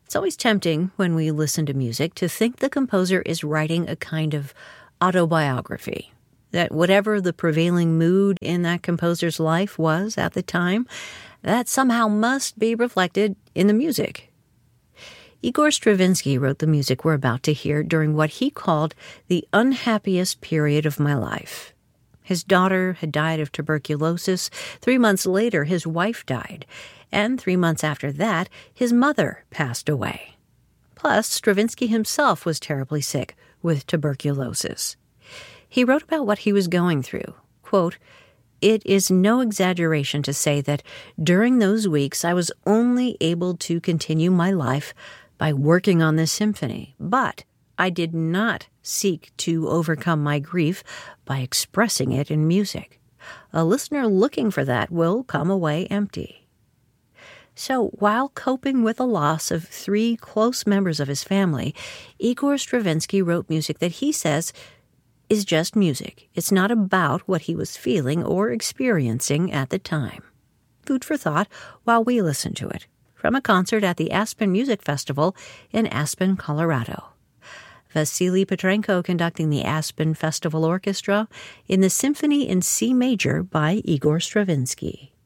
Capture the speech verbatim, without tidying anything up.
It's always tempting when we listen to music to think the composer is writing a kind of autobiography, that whatever the prevailing mood in that composer's life was at the time, that somehow must be reflected in the music. Igor Stravinsky wrote the music we're about to hear during what he called the unhappiest period of my life. His daughter had died of tuberculosis. Three months later, his wife died. And three months after that, his mother passed away. Plus, Stravinsky himself was terribly sick with tuberculosis. He wrote about what he was going through. Quote, "It is no exaggeration to say that during those weeks I was only able to continue my life by working on this symphony, but I did not seek to overcome my grief by expressing it in music. A listener looking for that will come away empty." So while coping with the loss of three close members of his family, Igor Stravinsky wrote music that he says is just music. It's not about what he was feeling or experiencing at the time. Food for thought while we listen to it, from a concert at the Aspen Music Festival in Aspen, Colorado. Vasily Petrenko conducting the Aspen Festival Orchestra in the Symphony in C Major by Igor Stravinsky.